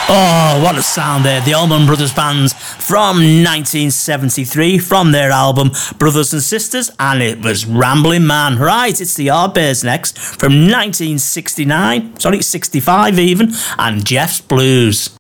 Oh, what a sound there. The Allman Brothers Bands from 1973 from their album Brothers and Sisters, and it was Ramblin' Man. Right, it's the Yardbirds next from 1969, sorry, 65 even, and Jeff's Blues.